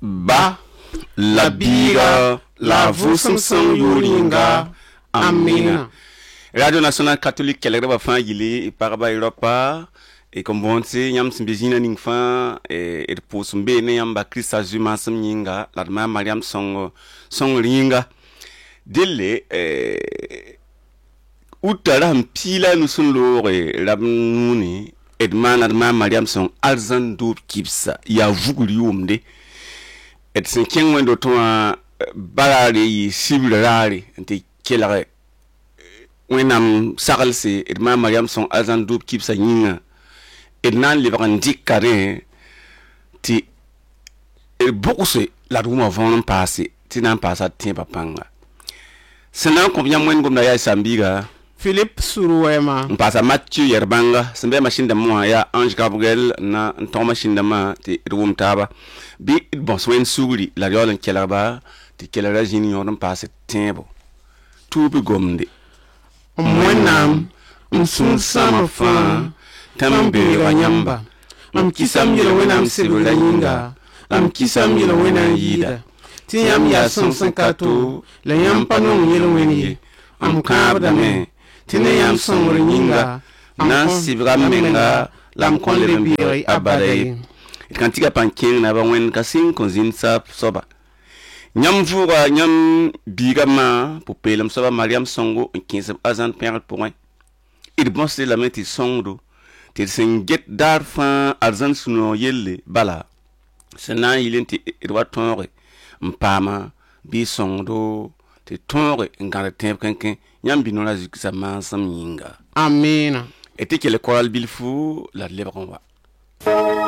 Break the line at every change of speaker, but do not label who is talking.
Ba la biga la vusumsum yuringa. Amina. Radio Nationale Catholique kelere ba fan yili paraba Europa et comme bon c'est yam simbezina ning fan et posumbe ne yam ba Christ azuma sam nyinga la ma Mariam song ringa dele utara mpila nusun lore rabnuni edman ma Mariam song alzan do kipsa ya vuguri umde et sen ken wendo to balare yi sibrare nte kelare wenam sagalse edma Mariam song alzan do kipsa nyinga ednan lebaran dikare ti bokuse la duma von passé ti nan passa tempa panga senan combien moins ngom na ya sambiga
Philippe Suruema
passa Mathieu yerbanga sembe machine de moi ya Ange Gabriel na ton machine de ma ti rum taba bi bon soen sugri la yolen kelaba ti kelara jini yon passé tempo tout bi gomde
Mwenam msun sama fa tambe nyamba kisam yelo wenam sebula yinga kisam yelo wenam yida tiyam ya son kato la yam panon yelo weni kabda me tine yam son yinga
na sibra menga lam kon le bioi abare kantika panking na ba wen kasin konzin sa soba nyam vura nyam bigama pour pelam soba Mariam songo 15 azan per point il bon c'est la meti songo til sen get dar fan arzan suno yelle bala sena yilenti edwa tonre mpama bi songo te tonre ngara temp kenken nyambi no la zikisa mansam yinga
amina
ete kele koral bilfu la lebron wa